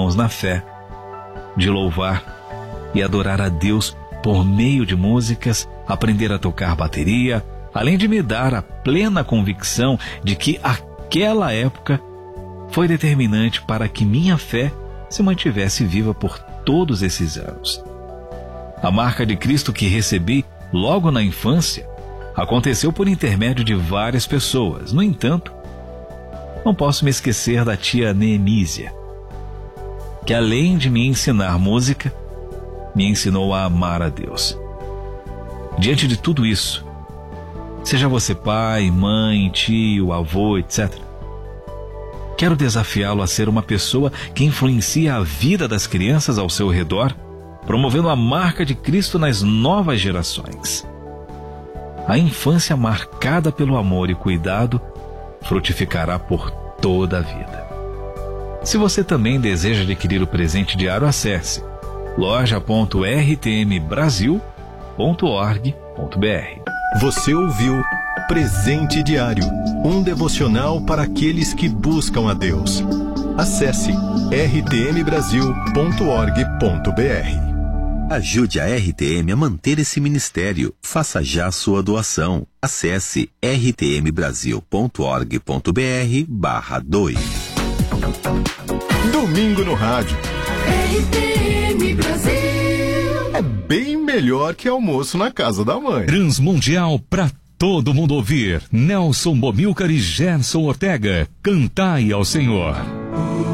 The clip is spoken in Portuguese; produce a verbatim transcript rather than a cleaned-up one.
irmãos na fé, de louvar e adorar a Deus por meio de músicas, aprender a tocar bateria, além de me dar a plena convicção de que aquela época foi determinante para que minha fé se mantivesse viva por todos esses anos. A marca de Cristo que recebi logo na infância aconteceu por intermédio de várias pessoas. No entanto, não posso me esquecer da tia Neemísia, que além de me ensinar música, me ensinou a amar a Deus. Diante de tudo isso, seja você pai, mãe, tio, avô, etcétera, quero desafiá-lo a ser uma pessoa que influencia a vida das crianças ao seu redor, promovendo a marca de Cristo nas novas gerações. A infância marcada pelo amor e cuidado frutificará por toda a vida. Se você também deseja adquirir o presente diário, acesse loja ponto r t m brasil ponto org ponto b r. Você ouviu Presente Diário, um devocional para aqueles que buscam a Deus. Acesse r t m brasil ponto org ponto b r. Ajude a R T M a manter esse ministério. Faça já sua doação. Acesse r t m brasil ponto org ponto b r barra dois. Domingo no rádio. R T M Brasil. É bem melhor que almoço na casa da mãe. Transmundial pra todo mundo ouvir. Nelson Bomilcar e Gerson Ortega. Cantai ao Senhor.